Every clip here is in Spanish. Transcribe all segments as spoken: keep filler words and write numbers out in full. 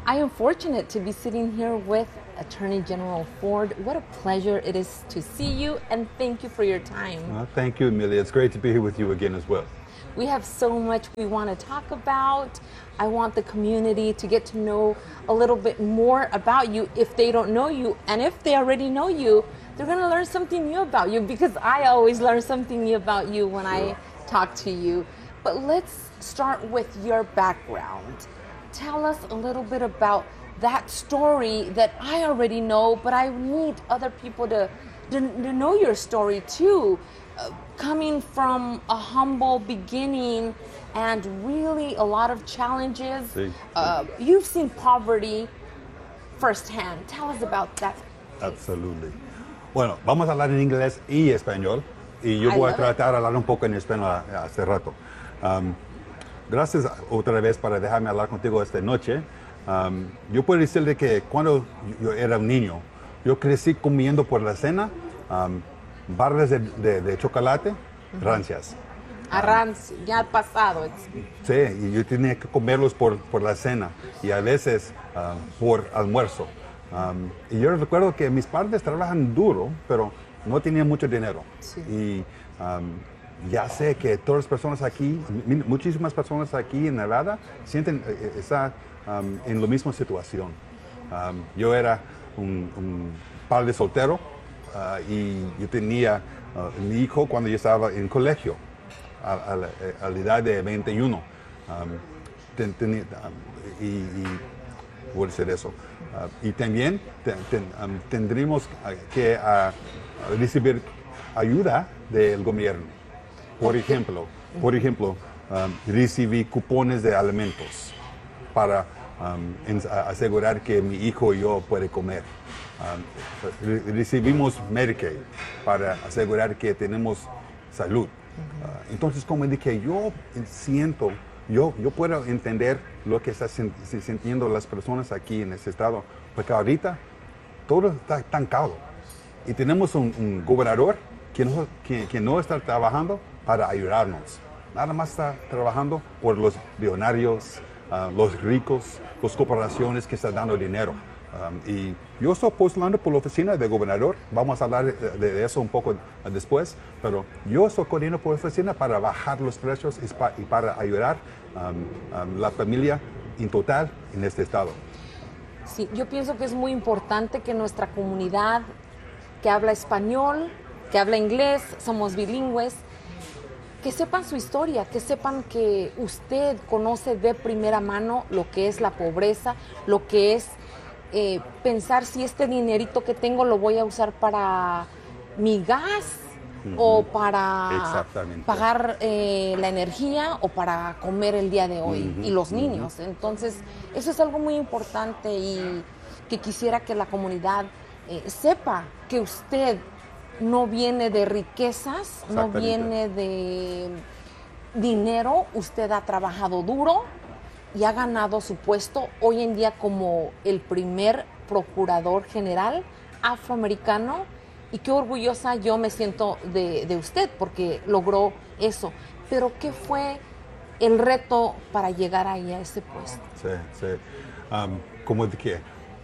I am fortunate to be sitting here with Attorney General Ford. What a pleasure it is to see you, and thank you for your time. Uh, thank you, Amelia. It's great to be here with you again as well. We have so much we want to talk about. I want the community to get to know a little bit more about you if they don't know you. And if they already know you, they're going to learn something new about you, because I always learn something new about you when I talk to you. But let's start with your background. Tell us a little bit about that story that I already know, but I need other people to, to, to know your story too. Uh, coming from a humble beginning and really a lot of challenges. Sí, sí. Uh, you've seen poverty firsthand. Tell us about that. Absolutely. Bueno, vamos a hablar en inglés y español, y yo I voy a love tratar de hablar un poco en español a- hace rato. Um, gracias otra vez para dejarme hablar contigo esta noche. Um, yo puedo decirle que cuando yo era un niño, yo crecí comiendo por la cena um, barras de, de, de chocolate, rancias. Arranz, ya ha pasado. It's- Sí, y yo tenía que comerlos por, por la cena y a veces uh, por almuerzo. Um, y yo recuerdo que mis padres trabajan duro, pero no tenían mucho dinero. Sí. Y um, ya sé que todas las personas aquí, mi- muchísimas personas aquí en Nevada, sienten eh, esa, um, en la misma situación. Um, yo era un, un padre soltero uh, y yo tenía uh, mi hijo cuando yo estaba en colegio, a, a la, a la edad de veintiuno. Um, ten- tenía, um, y, y voy a decir eso. Uh, y también te- ten- um, tendríamos uh, que uh, recibir ayuda del gobierno. Por ejemplo, por ejemplo um, recibí cupones de alimentos para um, en- a- asegurar que mi hijo y yo puede comer. Um, re- recibimos Medicaid para asegurar que tenemos salud. Uh, entonces, como dije, yo siento, yo, yo puedo entender lo que están sen- se- sintiendo las personas aquí en este estado, porque ahorita todo está estancado. Y tenemos un, un gobernador que no, que, que no está trabajando para ayudarnos. Nada más está trabajando por los millonarios, uh, los ricos, las corporaciones que están dando dinero. Um, y yo estoy postulando por la oficina del gobernador. Vamos a hablar de, de eso un poco después. Pero yo estoy corriendo por la oficina para bajar los precios y, pa- y para ayudar um, um, la familia en total en este estado. Sí, yo pienso que es muy importante que nuestra comunidad que habla español, que habla inglés, somos bilingües, que sepan su historia, que sepan que usted conoce de primera mano lo que es la pobreza, lo que es eh, pensar si este dinerito que tengo lo voy a usar para mi gas o para Exactamente. pagar eh, la energía o para comer el día de hoy y los niños. Entonces, eso es algo muy importante y que quisiera que la comunidad eh, sepa que usted no viene de riquezas, no Exactamente. viene de dinero, usted ha trabajado duro y ha ganado su puesto hoy en día como el primer procurador general afroamericano, y qué orgullosa yo me siento de, de usted porque logró eso. Pero ¿qué fue el reto para llegar ahí a ese puesto? Sí, sí. Um, como dije,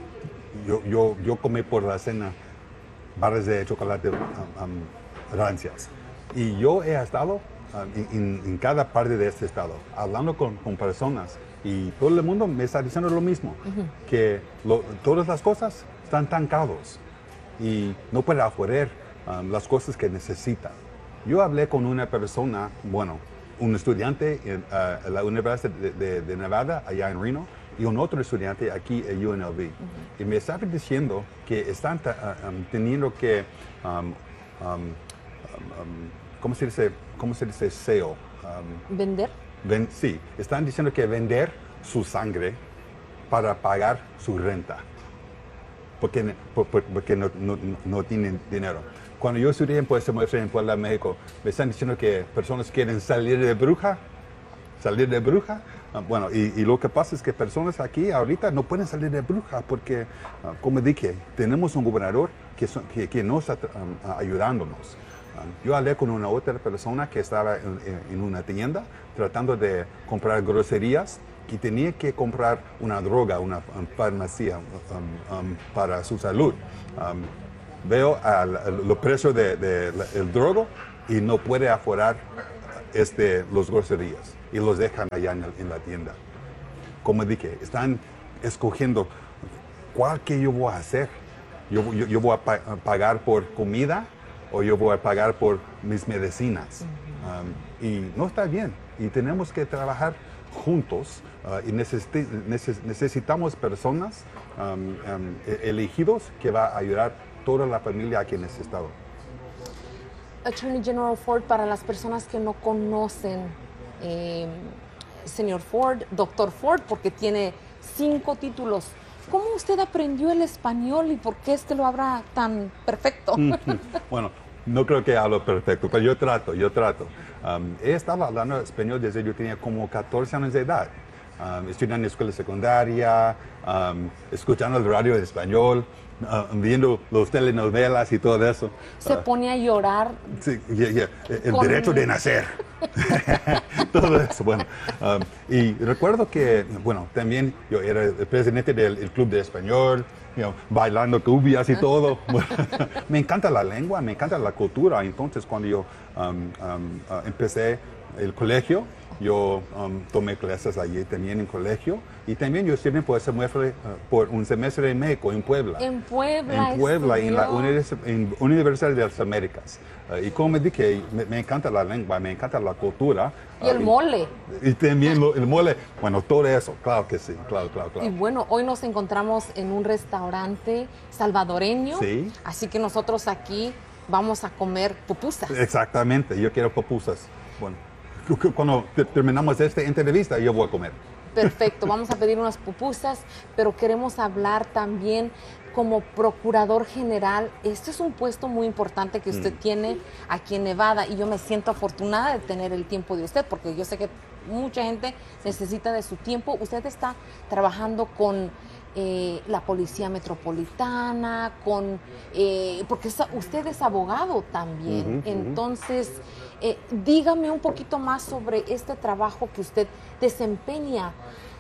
yo, yo, yo comí por la cena barras de chocolate um, um, rancias. Y yo he estado um, en, en- en cada parte de este estado, hablando con, con personas, y todo el mundo me está diciendo lo mismo, que lo- todas las cosas están estancados y no puede ofrecer um, las cosas que necesita. Yo hablé con una persona, bueno, un estudiante en uh, la Universidad de, de- de Nevada, allá en Reno, y un otro estudiante aquí en U N L V. Y me estaba diciendo que están ta- uh, um, teniendo que, um, um, um, um, ¿cómo se dice? ¿Cómo se dice sale? Um, ¿Vender? ven- sí, están diciendo que vender su sangre para pagar su renta, porque, ne- por- por- porque no, no- no- no tienen dinero. Cuando yo estudié en Puerto en Puebla, México, me están diciendo que personas quieren salir de bruja, salir de bruja. Ah, bueno, y, y lo que pasa es que personas aquí ahorita no pueden salir de bruja porque, ah, como dije, tenemos un gobernador que, son- que, que no está um, ayudándonos. Ah, yo hablé con una otra persona que estaba en, en- en una tienda tratando de comprar groserías que tenía que comprar una droga, una um, farmacia um, um, para su salud. Um, veo los precios del de, de, drogo y no puede aforar este, los groserías y los dejan allá en, en la tienda. Como dije, están escogiendo cuál que yo voy a hacer. Yo, yo, yo voy a, pa a pagar por comida o yo voy a pagar por mis medicinas. Um, y no está bien. Y tenemos que trabajar juntos uh, y necesi neces necesitamos personas um, um, elegidos que va a ayudar toda la familia aquí en este estado. Attorney General Ford, para las personas que no conocen, eh, señor Ford, doctor Ford, porque tiene cinco títulos, ¿cómo usted aprendió el español y por qué es que lo habla tan perfecto? Bueno, no creo que hablo perfecto, pero yo trato, yo trato. Um, he estado hablando español desde yo tenía como catorce años de edad. Um, estudiando en la escuela secundaria, um, escuchando el radio en español, uh, viendo las telenovelas y todo eso. Se uh, pone a llorar. Sí, yeah, yeah. El con... derecho de nacer. Todo eso, bueno. Um, y recuerdo que, bueno, también yo era el presidente del el club de español, you know, bailando cubias y todo. Me encanta la lengua, me encanta la cultura. Entonces, cuando yo um, um, uh, empecé el colegio, yo um, tomé clases allí también en colegio y también yo estuve por, semestre, uh, por un semestre en México, en Puebla. En Puebla. En Puebla, en la univers en Universidad de las Américas. Uh, y como me dije, me, me encanta la lengua, me encanta la cultura. Y el uh, mole. Y, y también lo, el mole, bueno, todo eso, claro que sí, claro, claro, claro. Y bueno, hoy nos encontramos en un restaurante salvadoreño. Sí. Así que nosotros aquí vamos a comer pupusas. Exactamente, yo quiero pupusas. Bueno. Cuando terminamos esta entrevista, yo voy a comer. Perfecto, vamos a pedir unas pupusas, pero queremos hablar también como procurador general. Este es un puesto muy importante que usted mm. tiene aquí en Nevada y yo me siento afortunada de tener el tiempo de usted, porque yo sé que mucha gente necesita de su tiempo. Usted está trabajando con eh, la Policía Metropolitana, con eh, porque usted es abogado también. Uh-huh, Entonces, eh, dígame un poquito más sobre este trabajo que usted desempeña.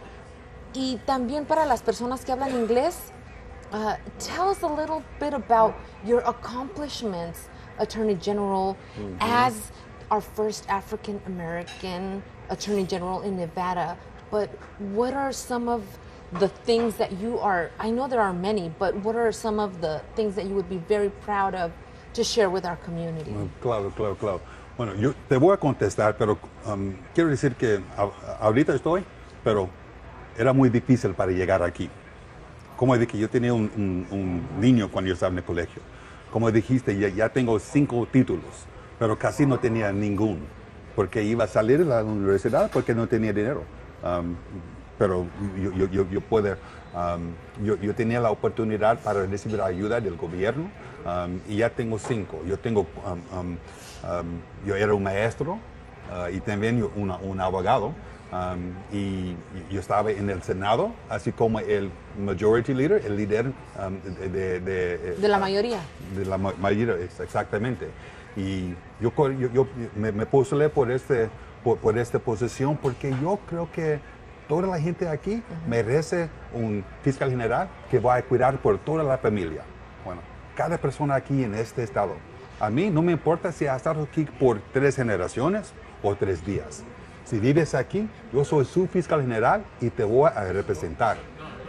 Y también para las personas que hablan inglés, uh, tell us a little bit about your accomplishments, Attorney General, uh-huh. as our first African American Attorney General in Nevada. But what are some of the things that you are, I know there are many, but what are some of the things that you would be very proud of to share with our community? Claro, claro, claro. Bueno, yo te voy a contestar, pero um, quiero decir que a, ahorita estoy, pero era muy difícil para llegar aquí. Como dije, yo tenía un, un, un niño cuando yo estaba en el colegio. Como dijiste, ya, ya tengo cinco títulos, pero casi no tenía ninguno, porque iba a salir de la universidad porque no tenía dinero. Um, pero yo, yo, yo, yo, puedo, um, yo, yo tenía la oportunidad para recibir ayuda del gobierno um, y ya tengo cinco. Yo tengo, um, um, um, yo era un maestro uh, y también yo, una, un abogado um, y yo estaba en el Senado, así como el majority leader, el líder um, de, de, de, de la mayoría. De la ma mayoría, exactamente. Y yo, yo, yo me, me postulé por, este, por, por esta posición porque yo creo que toda la gente aquí uh-huh. merece un fiscal general que va a cuidar por toda la familia. Bueno, cada persona aquí en este estado. A mí no me importa si has estado aquí por tres generaciones o tres días. Si vives aquí, yo soy su fiscal general y te voy a representar.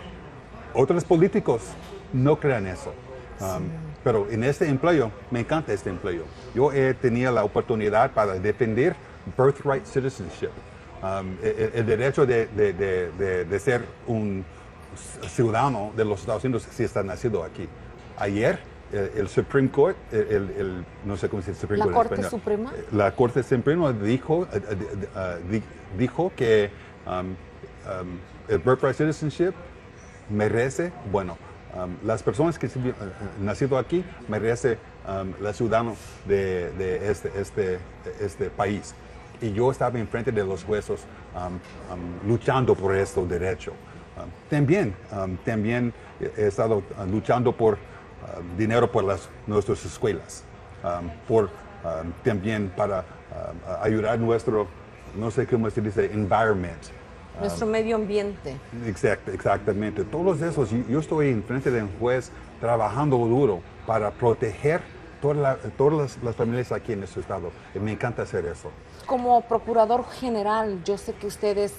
Otros políticos no creen eso. Um, sí. Pero en este empleo, me encanta este empleo. Yo he tenido la oportunidad para defender birthright citizenship. Um, el, el derecho de, de, de, de, de ser un ciudadano de los Estados Unidos si está nacido aquí. Ayer, el, el Supreme Court, el, el, el, no sé cómo se dice Supreme la Court Corte Suprema, la Corte Suprema dijo, uh, uh, dijo que um, um, el birthright citizenship merece, bueno, um, las personas que han uh, nacido aquí merece um, la ciudadano de, de este, este, este país. Y yo estaba enfrente de los jueces um, um, luchando por este derecho. Um, también, um, también he estado uh, luchando por uh, dinero por las, nuestras escuelas, um, por um, también para uh, ayudar nuestro, no sé cómo se dice, environment, Nuestro medio ambiente. Exact, exactamente. Todos esos, yo, yo estoy enfrente de un juez trabajando duro para proteger toda la- todas las, las familias aquí en este estado. Y me encanta hacer eso. Como procurador general, yo sé que usted es